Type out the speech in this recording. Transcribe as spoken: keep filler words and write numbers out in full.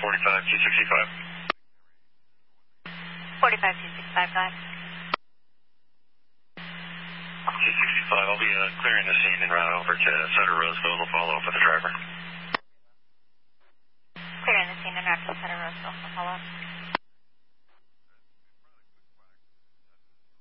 forty-five two sixty-five. forty-five two six five five. two sixty-five, I'll be uh, clearing the scene en route over to Sutter Roseville. We'll follow up with the driver. Clearing the scene en route to Sutter Roseville. We'll follow up.